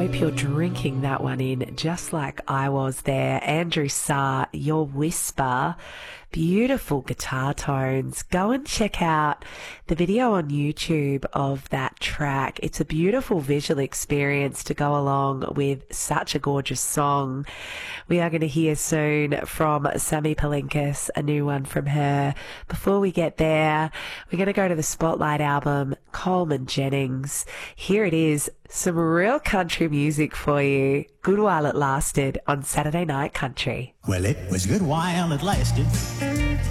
Hope you're drinking that one in just like I was there. Andrew Sarr, Your Whisper. Beautiful guitar tones. Go and check out the video on YouTube of that track. It's a beautiful visual experience to go along with such a gorgeous song. We are going to hear soon from Sammy Palinkas, a new one from her. Before we get there, we're going to go to the Spotlight album, Coleman Jennings. Here it is, some real country music for you. Good While It Lasted on Saturday Night Country. Well, it was good while it lasted.